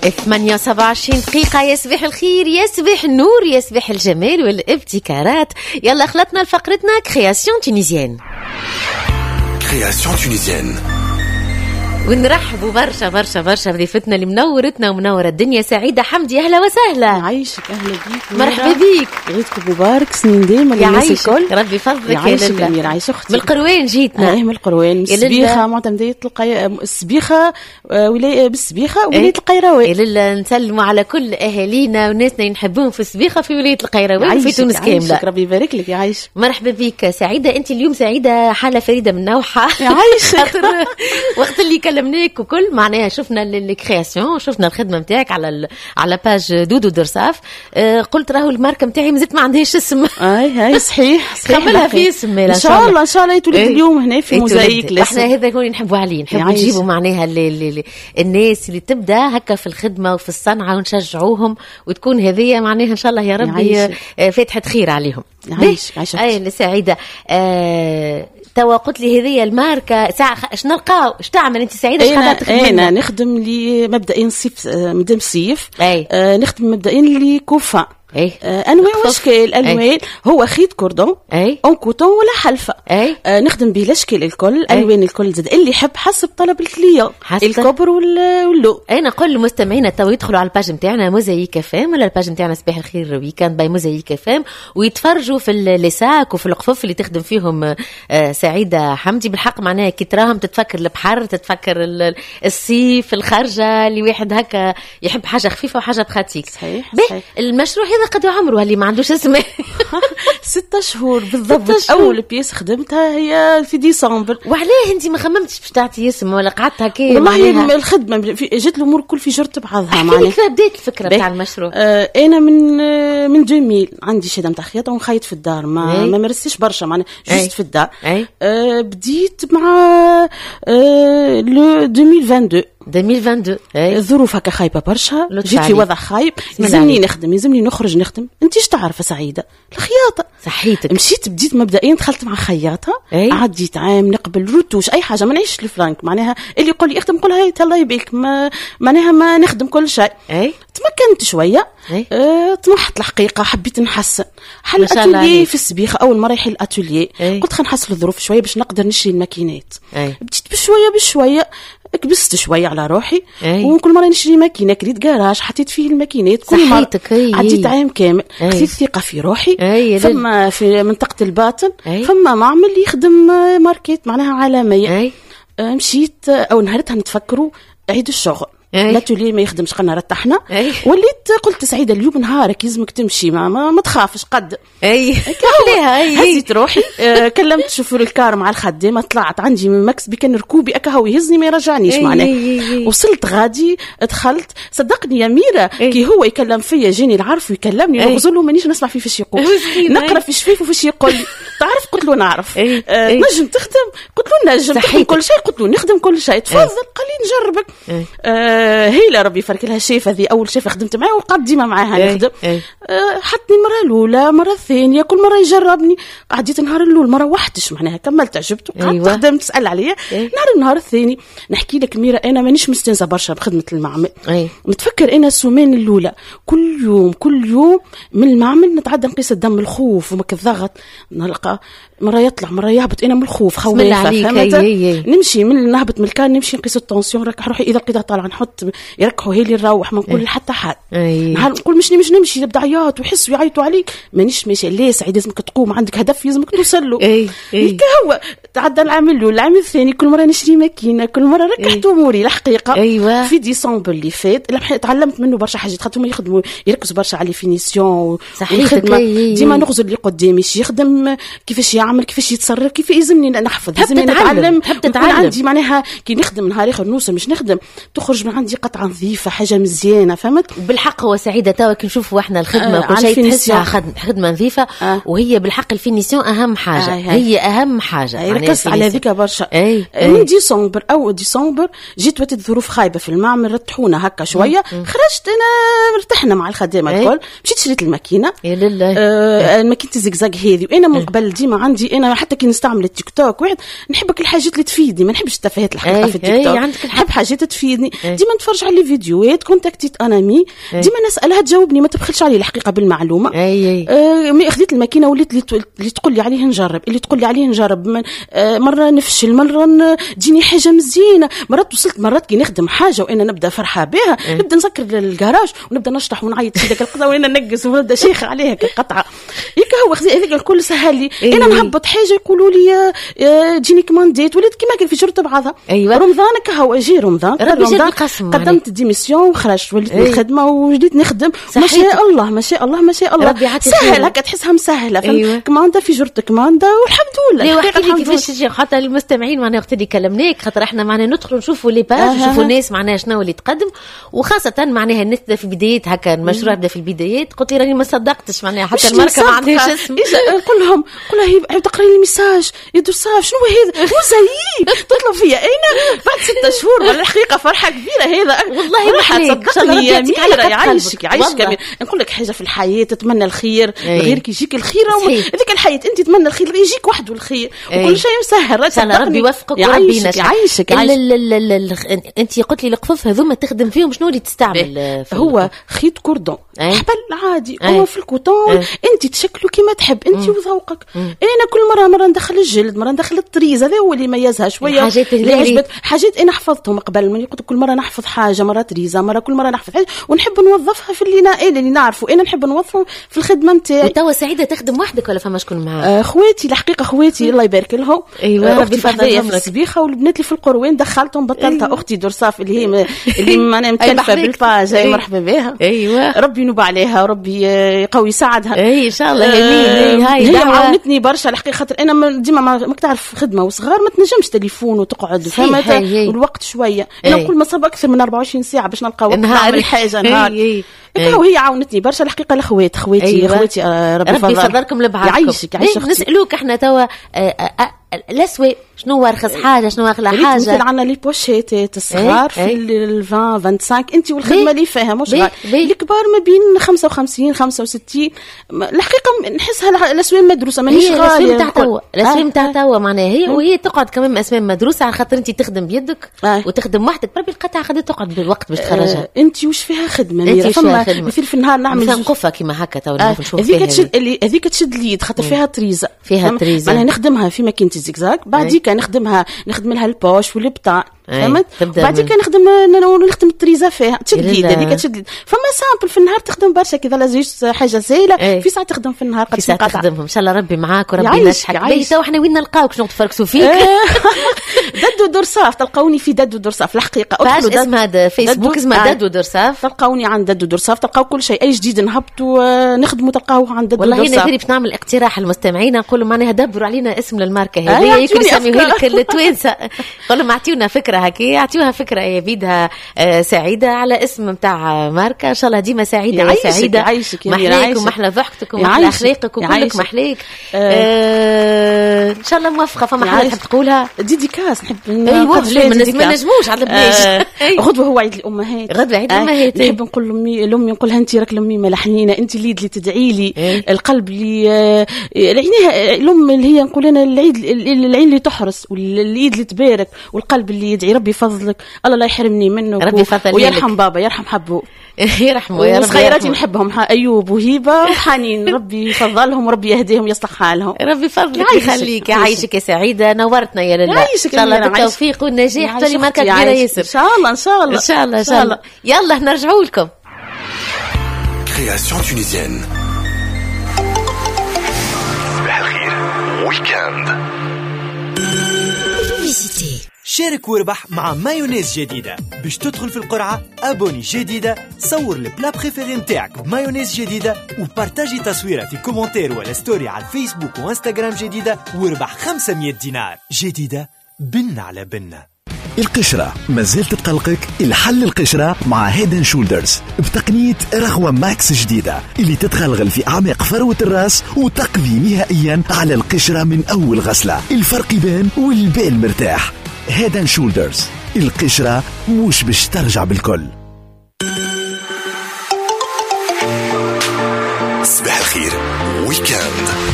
28 دقيقة. يصبح الخير، يصبح النور، يصبح الجمال والابتكارات. يلا خلطنا لفقرتنا كرياسيون تونيزيان. كرياسيون تونيزيان. ونرحبوا برشا برشا برشا بضيفتنا اللي منورتنا ومنورة الدنيا، سعيدة حمدي. أهلا وسهلا. يعيشك. أهلا بيك. مرحبا بيك. عيدكم مبارك، سنين ديما للناس الكل. ربي فضلك. يعيشك أمير. عايش أختي. من القروان جيتنا. من القروان، من السبيخة، معتمدية السبيخة، ولاية بالسبيخة ولاية القيروان. إلا نسلموا على كل أهالينا وناسنا ينحبون في السبيخة في ولاية القيروان وفي تونس كاملة. ربي يبارك لك. يعيش. مرحبا بيك سعيدة. أنت اليوم سعيدة حالة فريدة من نوعها. يعيشك. وقت اللي كلمناك وكل معناها شفنا الكرياسيون، شفنا الخدمة متاعك على باج دودو درساف. قلت راهو الماركة متاعي مازالت ما عندهاش اسم. هاي صحيح. خملها في اسم ان شاء الله. ان شاء الله يتولد اليوم هنا في موزايك. احنا هذا يكون نحبوا عليه، نحبوا نجيبوا معناها الناس اللي تبدا هكا في الخدمة وفي الصنعة ونشجعوهم، وتكون هذه معناها ان شاء الله يا ربي فاتحة خير عليهم. عايش. اي سعيدة. توا قلت لي هذه الماركة ساعة اش نلقاو اش تعمل انت سعيدة؟ انا نخدم لي مبدئيا صيف مدام صيف. نخدم مبدئيا لي كوفا. انواع واشكال الوان. هو خيط كوردون اون كوتون ولا حلفه. نخدم به الاشكال الكل، الوان الكل، زاد اللي يحب حسب طلب الكليون، الكبر واللو. انا نقول للمستمعين تو يدخلوا على الباج نتاعنا موزايك فام ولا الباج نتاعنا صباح الخير ويكاند باي موزايك فام، ويتفرجوا في الليساك وفي القفوف اللي تخدم فيهم سعيدة حمدي. بالحق معناها كي تراهم تتفكر البحر، تتفكر الصيف، الخرجه اللي واحد هكا يحب حاجه خفيفه وحاجه بخاتيك. صحيح. المشروع هذا قد عمره اللي ما عندوش اسم؟ 6 شهور بالضبط. اول بيس خدمتها هي في ديسمبر. وعلاه انت ما خممتش باش تعطي اسم ولا قعدت هكا؟ والله الخدمه جات الامور الكل في جرت بعضها. معناها كيف بدات الفكره تاع المشروع؟ انا من 2000 عندي شهاده نتاع خياطه ونخيط في الدار، ما مارستش برشا، معناها جست في الدار. بديت مع لو 2022. الظروف هكا خايبه برشا، جيت في وضع خايب، لازمني نخدم، لازمني نخرج نخدم. انت ايش تعرف سعيده؟ الخياطه صحيتك. مشيت بديت مبدئيا دخلت مع خياطه. عديت عام نقبل روتوش اي حاجه، ما نعيش الفرانك، معناها اللي يقول لي اخدم نقول هاي الله يبيك، معناها ما نخدم كل شيء. تمكنت شويه. طمحت الحقيقه، حبيت نحسن. حل اتوليي في السبيخه، اول مره يحل اتوليي. قلت خلينا نحسن الظروف شويه باش نقدر نشري الماكينات. بديت بشويه كبست شويه على روحي. وكل مره نشري ماكينه، كريت جراج حطيت فيه الماكينات. كل مره عديت عام كامل. خذيت ثقه في روحي. ثم في منطقه الباطن ثم معمل يخدم ماركت معناها عالميه. مشيت او نهارتها نتفكروا عيد الشغل. لا تولي ما يخدمش، قلنا رتحنا. وليت قلت سعيدة اليوم نهارك يلزمك تمشي، ما تخافش قد. هزيت روحي. كلمت شوفور الكار مع الخدامة، طلعت عندي من مكسبي كان ركوبي اكا هو يهزني ما يرجعنيش معناه. وصلت غادي دخلت، صدقني يا ميرا كي هو يكلم فيا جاني العرف ويكلمني نغزل له مانيش نسمع فيه فاش يقول، نقرا في شفيفه وفاش يقول لي تعرف؟ قلت له نعرف. نجم تخدم؟ قلت له نجم تخدم كل شيء، قلت له نخدم كل شيء. تفضل قال لي نجربك. هي ربي يفرك لها شيفه، هذه اول شيفه خدمت معاها وقعدت ديما معاها نخدم. حطني مره الاولى مره الثانيه، كل مره يجربني. قعدت النهار الاول مره وحدش معناها كملت عجبته. قعدت خدمت تسال عليا. النهار الثاني نحكي لك ميرا انا مانيش مستنزه برشا بخدمه المعمل. نتفكر انا السومان الاولى كل يوم من المعمل نتعدى نقيس الدم، الخوف ومك الضغط، نلقى مره يطلع مره يهبط. انا من الخوف خوافه، نمشي من نهبط من الكان نمشي نقيس التونسيون، نركح روحي اذا لقيتها طالعه نحط يركحوا هي اللي نروح، ما نقول حتى حد. نهار نقول مش نمشي نبدا عياط ويحس ويعيطوا عليك، مانيش ماشي. ليه سعيد لازمك تقوم، عندك هدف لازمك توصل له. هو تعدى العام الاول، العام الثاني كل مره نشري ماكينه، كل مره ركحت اموري الحقيقه. في ديسمبر اللي فات تعلمت منه برشا حاجات، خاطر هما يخدموا يركزوا برشا على الفينيسيون والخدمه. ديما نغزل اللي قدامي يخدم كيفاش يعمل، كيفاش يتصرف، كيف يلزمني نحفظ، لازمني نتعلم. عندي معناها كي نخدم نهار اخر نوصل مش نخدم تخرج من عندي قطعه نظيفه، حاجه مزيانه، فهمت؟ بالحق هو سعيده توا كي نشوفوا احنا الخدمه كل شيء تحسها خدمه نظيفه. وهي بالحق الفينيسيون اهم حاجه. هي اهم حاجه. يعني ركزت على ذيك برشا. من ديسمبر او ديسمبر جيت وقت الظروف خايبه في المعمل، رتحونا هكا شويه. خرجت انا ارتحنا مع الخدامه الكل. مشيت شريت الماكينه. يا لله. الماكينه الزقزاق هذه، وانا من قبل قبل ديما عندي انا حتى كي نستعمل التيك توك واحد نحبك الحاجات اللي تفيدني، ما نحبش التفاهات الحقيقه في التيك توك، نحب حاجات تفيدني. ديما نتفرج على فيديوهات، كونتاكتيت انامي ديما نسالها تجاوبني، ما تبخلش علي الحقيقه بالمعلومه. خذيت الماكينه وليت اللي تقول لي عليه نجرب، اللي تقول لي عليه نجرب، مره نفشل، مره تجيني حاجه مزيانه، مرات كي نخدم حاجه وانا نبدا فرحه بها نبدا نسكر الكراج ونبدا نشطح ونعيط في ذاك القطعه وانا ننقص ونبدا شيخ عليها كقطعه. هو هذاك الكل سهل لي. انا نهبط حاجه يقولوا لي تجيني كمانديت، وليت كيما كان في شرطه بعضها. رمضان هو اجي رمضان قدمت ديميسيون وخرجت وليت الخدمه وجيت نخدم. ما شاء الله ما شاء الله ما شاء الله سهل هكا تحسها مسهله. كماندا في جرتك كماندا والحمد لله. احكي لي كيفاش تجي حتى المستمعين معنا وقت اللي كلمناك، خاطر احنا معنا ندخلوا نشوفوا لي باج نشوفوا الناس معناها شنو اللي تقدم، وخاصه معناها الناس في البدايات هكا المشروع بدا في البدايات. قلت لي راني ما صدقتش معناها حتى الماركه ما عندهاش اسم. نقول لهم هي تقرا لي ميساج يدور صاف شنو هذا مو زيي تطلب فيا اين بعد 6 شهور. الحقيقه فرحه كبيره هذا والله. ما صدقني يا ميرا، يعيشك نقول لك حاجه في الحياه تتمنى الخير غيرك يجيك الخير. هذيك الحياه انت تتمنى الخير يجيك وحده الخير وكل شيء مسهل. ان شاء الله ربي يوفقك وربي يعيشك. انت قلت لي القفف هذوما تخدم فيهم شنو اللي تستعمل؟ هو خيط كوردون حبل عادي هو في الكوتون. انت تشكله كما تحب انت وذوقك. انا كل مره ندخل الجلد، مره ندخل الطريز، هذا هو اللي يميزها شويه. حاجات انا حفظتهم قبل، من قلت كل مره نحفظ حاجه، مره طريزه، مره كل مره نحفظ حاجه ونحب نوظفها في اللي نعرفه. انا نحب نوظفه في الخدمه نتاعي. وتوا سعيده تخدم وحدك ولا فما شكون معاك؟ خواتي الحقيقه، خواتي الله يبارك لهم. ربي يفضلهم في السبيخه، والبنات اللي في القروين دخلتهم بطلتها. اختي درصاف اللي هي اللي ماني مكلفه بالباج، مرحبا بها. ربي ينوب عليها وربي يقوي يساعدها ان شاء الله. يمين هاي عاونتني برشا الحقيقه، خاطر انا ديما ما تعرف خدمه وصغار ما تنجمش تليفون وتقعد فهمت، والوقت شويه. انا كل ما صاب اكثر من 24 ساعه باش نلقى وقت نعمل حاجه نهار. وهي عاونتني برشا الحقيقه. خواتي ربي يفضلكم لبعضكم. يعيشك. نسالوك احنا توا الاسواق شنو هو ارخص حاجه، شنو اغلى حاجه؟ مثل عندنا لي بوشيتات الصغار في 20 25 انت والخدمه اللي فيها مش غالي. الكبار ما بين 55 65. الحقيقه نحسها الاسواق مدروسه ماهيش غاليه. الاسواق نتاع توا معناها هي وهي تقعد كمان اسواق مدروسه، على خاطر انت تخدم بيدك وتخدم وحدك. بربي القطعه خدت تقعد بالوقت باش تخرجها. انت واش فيها خدمه؟ فما مثل في النهار نعمل قفه كيما هكا تو نشوف فيها. هذيك تشد اليد خاطر فيها طريزه معناها نخدمها في ماكينه الزجزاج. بعد نخدم لها البوش والبطاق فهمت. بعد كان نخدم الطريزه فيها تشد اليد. هذيك تشد فما سامبل في النهار تخدم برشا كذا لازمش حاجه سهله. في ساعه تخدم في النهار في ساعه تخدمهم. ان شاء الله ربي معاك وربي ينجحك. بي تو احنا وين نلقاوك شنو تفركسوا فيك؟ دد ودرصاف تلقوني في دد ودرصاف الحقيقه. ادخلوا اسم هذا فيسبوك اسمه دد ودرصاف، تلقوني عند دد ودرصاف، تلقاو كل شيء اي جديد نهبطوا نخدموا تلقاوه عند دد ودرصاف. والله هنا باش نعمل اقتراح للمستمعين، نقول معناها دبروا علينا اسم للماركه هذه يمكن يسميوها لك التوانسه. قول لهم اعطيونا فكره هكا، اعطيوها فكره يا بيدها سعيده على اسم نتاع ماركه. ان شاء الله ديما سعيده يا سعيده. يعيشك محلاك ومحلى ضحكتك ومحلى اخلاقك وكلك محلاك. ان شاء الله موفقه. فما حاجه تحب تقولها؟ ديديكاس نحب ما نجموش على البلاش. غدوه هو عيد الامهات. غدوه عيد الامهات. نحب نقول لامي نقولها انت راك لامي ملحنينه، انت اليد اللي تدعي لي، القلب اللي عينيها الام اللي هي نقول انا العين اللي تحرس واليد اللي تبارك والقلب اللي يدعي. ربي يفضلك، الله لا يحرمني منك ويرحم بابا يرحم حبو يرحمه يا رب. صغيراتي نحبهم ايوب وهبه وحنين. ربي يفضلهم وربي يهديهم يصلح حالهم. ربي يفضلك يخليك يعيشك يا سعيده. نورتنا يا لله. ان شاء الله بالتوفيق والنجاح. تولي ماركه كبيره ياسر. ان شاء الله ان شاء الله ان شاء الله ان شاء الله. يلا نرجعوا لكم. Création tunisienne. صباح الخير ويكاند. شارك واربح مع مايونيز جديدة. باش تدخل في القرعة أبوني جديدة، صور البلا بريفيري نتاعك بمايونيز جديدة وبارتاجي تصويرة في كومنتير ولا ستوري على الفيسبوك وانستغرام جديدة واربح 500 دينار جديدة. بن على بنة. القشرة ما زالت تقلقك؟ الحل القشرة مع هيدن شولدرز بتقنية رغوة ماكس جديدة اللي تتغلغل في أعماق فروة الرأس وتقضي نهائيا على القشرة من أول غسلة. الفرق يبان والبال مرتاح. هيدن شولدرز، القشرة مش باش ترجع بالكل. صباح الخير ويكاند.